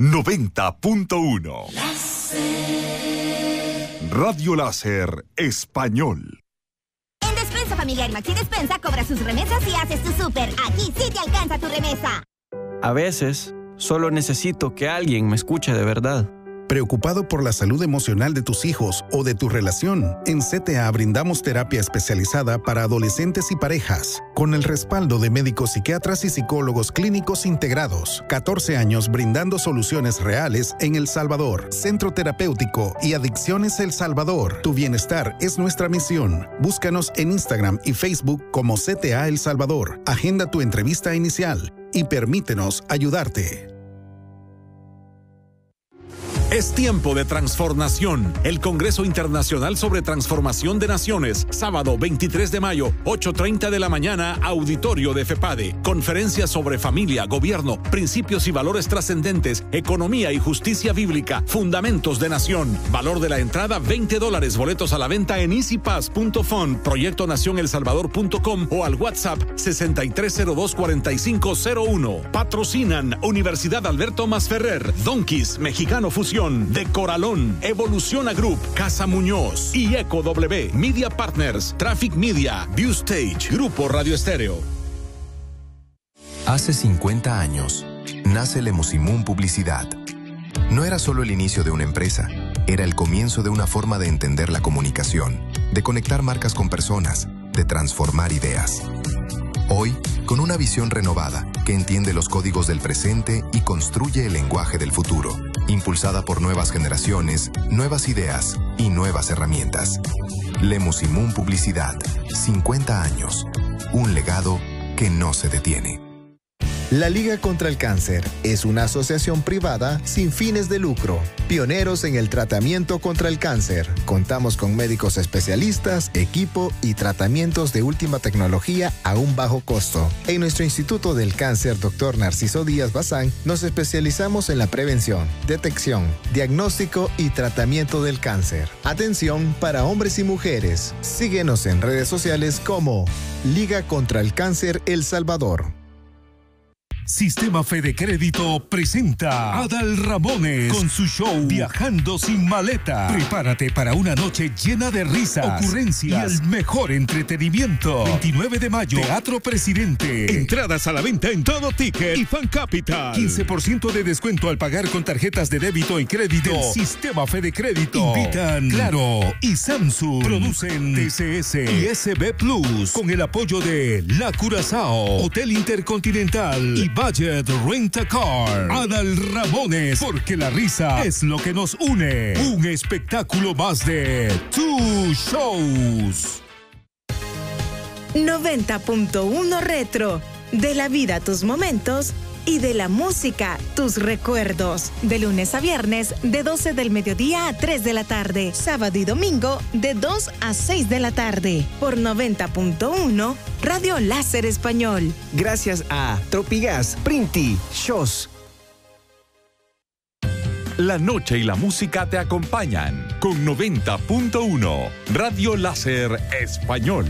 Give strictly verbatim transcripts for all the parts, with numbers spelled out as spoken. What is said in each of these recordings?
noventa punto uno. Radio Láser Español. En Despensa Familiar Maxi Despensa cobra sus remesas y haces tu súper. Aquí sí te alcanza tu remesa. A veces, solo necesito que alguien me escuche de verdad. ¿Preocupado por la salud emocional de tus hijos o de tu relación? En C T A brindamos terapia especializada para adolescentes y parejas, con el respaldo de médicos psiquiatras y psicólogos clínicos integrados. catorce años brindando soluciones reales en El Salvador. Centro Terapéutico y Adicciones El Salvador. Tu bienestar es nuestra misión. Búscanos en Instagram y Facebook como C T A El Salvador. Agenda tu entrevista inicial y permítenos ayudarte. Es tiempo de transformación. El Congreso Internacional sobre Transformación de Naciones, sábado veintitrés de mayo, ocho treinta de la mañana, auditorio de FEPADE. Conferencia sobre familia, gobierno, principios y valores trascendentes, economía y justicia bíblica, fundamentos de nación. Valor de la entrada veinte dólares. Boletos a la venta en easypass punto fund, proyecto nación el salvador punto com o al WhatsApp sesenta y tres cero dos cuarenta y cinco cero uno. Patrocinan Universidad Alberto Masferrer, Donkeys, Mexicano Fusión, De Coralón, Evoluciona Group, Casa Muñoz y Eco W, Media Partners, Traffic Media, View Stage, Grupo Radio Estéreo. Hace cincuenta años, nace Lemusimún Publicidad. No era solo el inicio de una empresa, era el comienzo de una forma de entender la comunicación, de conectar marcas con personas, de transformar ideas. Hoy, con una visión renovada que entiende los códigos del presente y construye el lenguaje del futuro, impulsada por nuevas generaciones, nuevas ideas y nuevas herramientas. Lemusimún Publicidad, cincuenta años, un legado que no se detiene. La Liga contra el Cáncer es una asociación privada sin fines de lucro, pioneros en el tratamiento contra el cáncer. Contamos con médicos especialistas, equipo y tratamientos de última tecnología a un bajo costo. En nuestro Instituto del Cáncer, doctor Narciso Díaz Bazán, nos especializamos en la prevención, detección, diagnóstico y tratamiento del cáncer. Atención para hombres y mujeres. Síguenos en redes sociales como Liga contra el Cáncer El Salvador. Sistema Fede Crédito presenta a Adal Ramones con su show Viajando sin maleta. Prepárate para una noche llena de risas, ocurrencias y el mejor entretenimiento. veintinueve de mayo, Teatro Presidente. Entradas a la venta en Todo Ticket y Fan Capital. quince por ciento de descuento al pagar con tarjetas de débito y crédito. Del Sistema Fede Crédito. Invitan Claro y Samsung. Producen T C S y S B Plus con el apoyo de La Curazao, Hotel Intercontinental y Budget Rent a Car. Adal Ramones, porque la risa es lo que nos une. Un espectáculo más de Two Shows. noventa punto uno Retro. De la vida tus momentos y de la música tus recuerdos. De lunes a viernes, de doce del mediodía a tres de la tarde. Sábado y domingo, de dos a seis de la tarde. Por noventa punto uno, Radio Láser Español. Gracias a Tropigas, Printi, Shows. La noche y la música te acompañan con noventa punto uno, Radio Láser Español.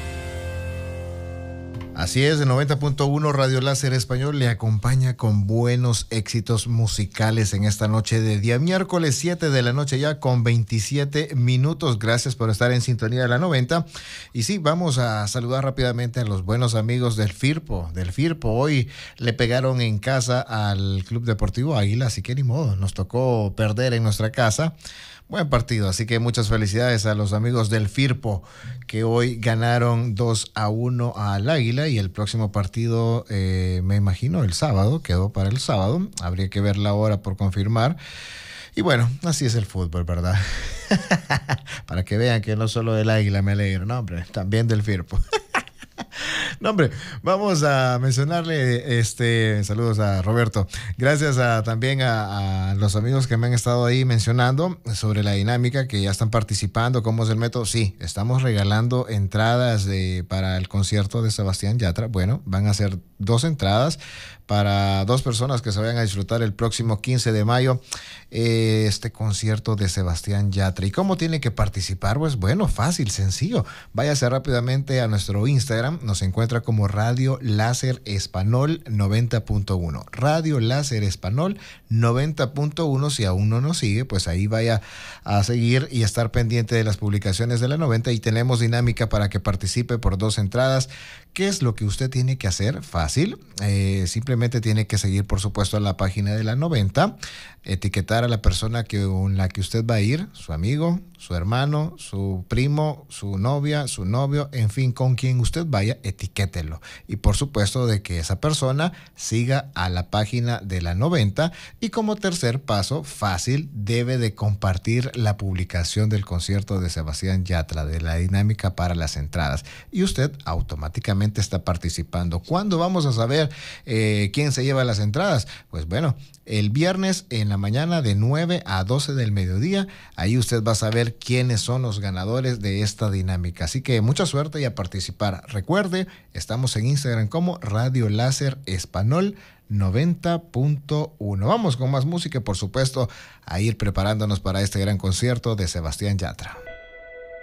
Así es, el noventa punto uno Radio Láser Español le acompaña con buenos éxitos musicales en esta noche de día miércoles siete de la noche ya con veintisiete minutos. Gracias por estar en sintonía de la noventa. Y sí, vamos a saludar rápidamente a los buenos amigos del Firpo. Del Firpo, hoy le pegaron en casa al Club Deportivo Águila, así que ni modo, nos tocó perder en nuestra casa. Buen partido, así que muchas felicidades a los amigos del Firpo que hoy ganaron dos a uno al Águila y el próximo partido, eh, me imagino, el sábado, quedó para el sábado. Habría que ver la hora por confirmar. Y bueno, así es el fútbol, ¿verdad? Para que vean que no solo del Águila me alegro, no, hombre, también del Firpo. No, hombre, vamos a mencionarle este saludos a Roberto. Gracias a, también a, a los amigos que me han estado ahí mencionando sobre la dinámica, que ya están participando, cómo es el método. Sí, estamos regalando entradas de, para el concierto de Sebastián Yatra. Bueno, van a ser dos entradas para dos personas que se vayan a disfrutar el próximo quince de mayo eh, este concierto de Sebastián Yatra. ¿Y cómo tiene que participar? Pues bueno, fácil, sencillo. Váyase rápidamente a nuestro Instagram, nos encuentra como Radio Láser Español noventa punto uno. Radio Láser Español noventa punto uno. Si aún no nos sigue, pues ahí vaya a seguir y estar pendiente de las publicaciones de la noventa, y tenemos dinámica para que participe por dos entradas. ¿Qué es lo que usted tiene que hacer? Fácil. Eh, simplemente tiene que seguir, por supuesto, a la página de la noventa, etiquetar a la persona que, con la que usted va a ir, su amigo, su hermano, su primo, su novia, su novio, en fin, con quien usted vaya, etiquételo. Y por supuesto de que esa persona siga a la página de la noventa. Y como tercer paso, fácil, debe de compartir la publicación del concierto de Sebastián Yatra, de la dinámica para las entradas. Y usted automáticamente está participando. ¿Cuándo vamos a saber eh, quién se lleva las entradas? Pues bueno, el viernes en la mañana de nueve a doce del mediodía, ahí usted va a saber quiénes son los ganadores de esta dinámica. Así que mucha suerte y a participar. Recuerde, estamos en Instagram como Radio Láser Español noventa punto uno. Vamos con más música y por supuesto a ir preparándonos para este gran concierto de Sebastián Yatra.